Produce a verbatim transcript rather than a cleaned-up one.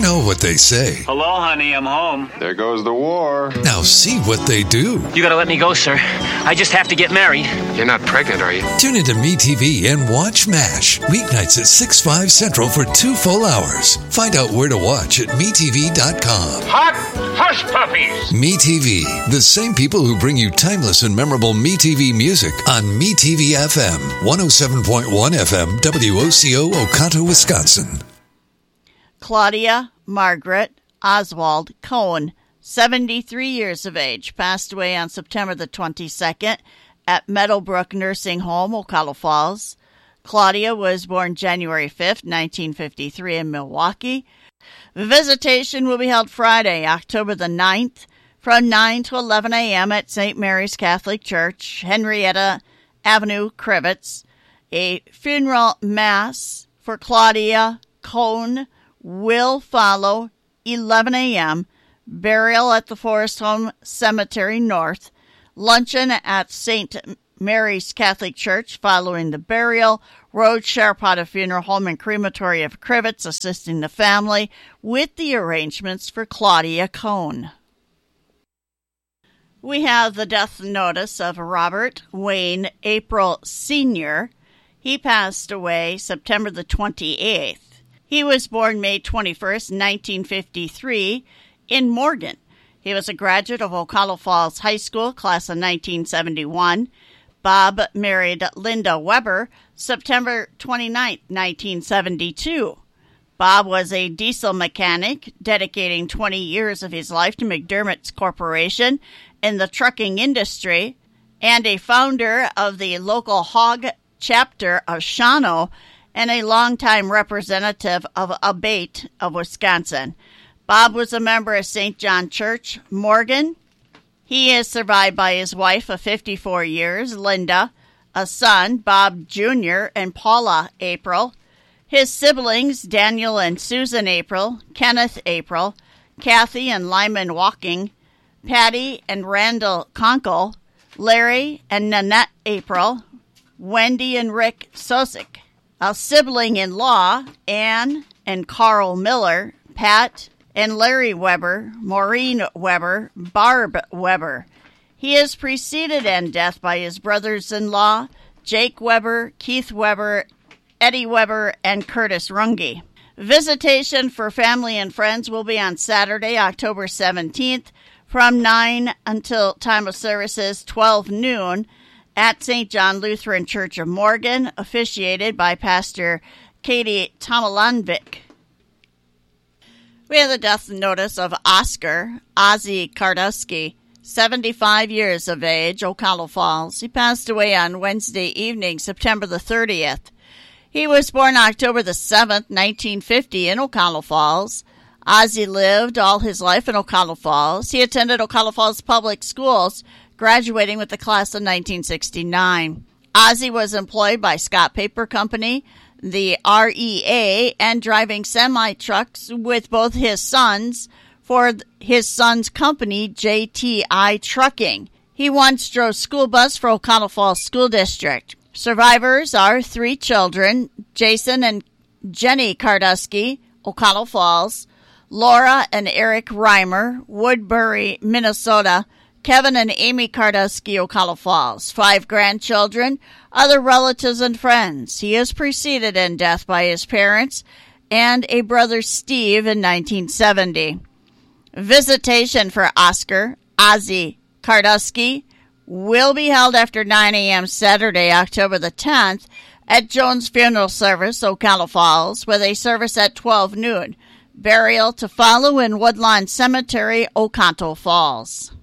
know what they say. Hello, honey, I'm home. There goes the war. Now see what they do. You gotta let me go, sir. I just have to get married. You're not pregnant, are you? Tune into MeTV and watch MASH. Weeknights at six, five Central for two full hours. Find out where to watch at me T V dot com. Hot hush puppies. MeTV, the same people who bring you timeless and memorable MeTV music on MeTV F M, one oh seven point one F M, W O C O, Oconto, Wisconsin. Claudia Margaret Oswald Cohn, seventy-three years of age, passed away on September the twenty-second at Meadowbrook Nursing Home, Ocala Falls. Claudia was born January fifth, nineteen fifty-three in Milwaukee. The visitation will be held Friday, October the ninth, from nine to eleven a.m. at Saint Mary's Catholic Church, Henrietta Avenue, Crivitz. A funeral mass for Claudia Cohn will follow eleven a.m., burial at the Forest Home Cemetery North, luncheon at Saint Mary's Catholic Church following the burial, Road Sharpata Funeral Home and Crematory of Crivitz assisting the family with the arrangements for Claudia Cohn. We have the death notice of Robert Wayne April Senior He passed away September the twenty-eighth. He was born May twenty-first, nineteen fifty-three, in Morgan. He was a graduate of Ocala Falls High School, class of nineteen seventy-one. Bob married Linda Weber September twenty-ninth, nineteen seventy-two. Bob was a diesel mechanic, dedicating twenty years of his life to McDermott's Corporation in the trucking industry, and a founder of the local hog chapter of Shawano, and a longtime representative of Abate of Wisconsin. Bob was a member of Saint John Church, Morgan. He is survived by his wife of fifty-four years, Linda, a son, Bob Junior, and Paula April. His siblings, Daniel and Susan April, Kenneth April, Kathy and Lyman Walking, Patty and Randall Conkle, Larry and Nanette April, Wendy and Rick Sosik. A sibling-in-law, Ann and Carl Miller, Pat and Larry Weber, Maureen Weber, Barb Weber. He is preceded in death by his brothers-in-law, Jake Weber, Keith Weber, Eddie Weber, and Curtis Runge. Visitation for family and friends will be on Saturday, October seventeenth, from nine until time of services, twelve noon, at Saint John Lutheran Church of Morgan, officiated by Pastor Katie Tomalanvik. We have the death notice of Oscar Ozzy Kardusky, seventy-five years of age, Ocala Falls. He passed away on Wednesday evening, September the thirtieth. He was born October the seventh, nineteen fifty, in Ocala Falls. Ozzy lived all his life in Ocala Falls. He attended Ocala Falls Public Schools, graduating with the class of nineteen sixty-nine. Ozzy was employed by Scott Paper Company, the R E A, and driving semi-trucks with both his sons for his son's company, J T I Trucking. He once drove school bus for Ocala Falls School District. Survivors are three children, Jason and Jenny Kardusky, Ocala Falls, Laura and Eric Reimer, Woodbury, Minnesota, Kevin and Amy Kardusky, Ocala Falls. Five grandchildren, other relatives and friends. He is preceded in death by his parents and a brother Steve in nineteen seventy. Visitation for Oscar Ozzy Kardusky will be held after nine a.m. Saturday, October the tenth, at Jones Funeral Service, Ocala Falls, with a service at twelve noon. Burial to follow in Woodlawn Cemetery, Oconto Falls.